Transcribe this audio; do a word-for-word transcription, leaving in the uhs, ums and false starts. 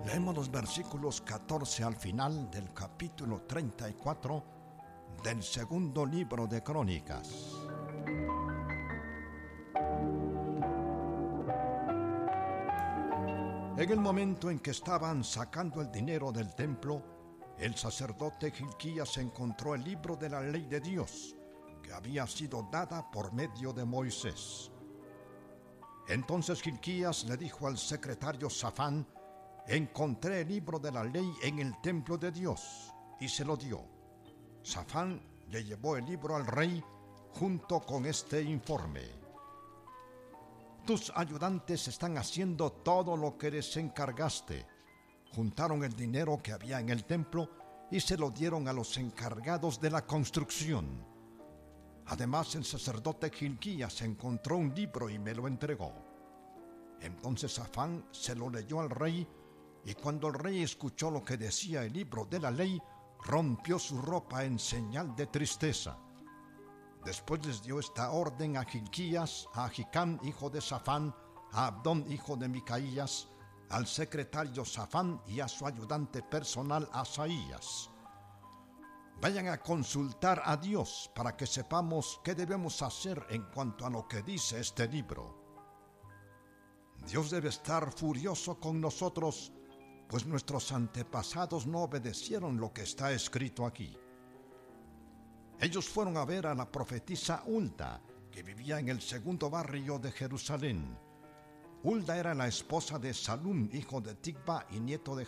Leemos los versículos catorce al final del capítulo treinta y cuatro del segundo libro de Crónicas. En el momento en que estaban sacando el dinero del templo, el sacerdote Hilquías encontró el libro de la ley de Dios, que había sido dada por medio de Moisés. Entonces Hilquías le dijo al secretario Safán: «Encontré el libro de la ley en el templo de Dios», y se lo dio. Safán le llevó el libro al rey junto con este informe: «Tus ayudantes están haciendo todo lo que les encargaste». Juntaron el dinero que había en el templo y se lo dieron a los encargados de la construcción. Además, el sacerdote Hilquías encontró un libro y me lo entregó. Entonces Safán se lo leyó al rey, y cuando el rey escuchó lo que decía el libro de la ley, rompió su ropa en señal de tristeza. Después les dio esta orden a Hilquías, a Ahicam, hijo de Safán, a Abdón, hijo de Micaías, al secretario Safán y a su ayudante personal Asaías: «Vayan a consultar a Dios para que sepamos qué debemos hacer en cuanto a lo que dice este libro. Dios debe estar furioso con nosotros, pues nuestros antepasados no obedecieron lo que está escrito aquí». Ellos fueron a ver a la profetisa Hulda, que vivía en el segundo barrio de Jerusalén. Hulda era la esposa de Salum, hijo de Ticva y nieto de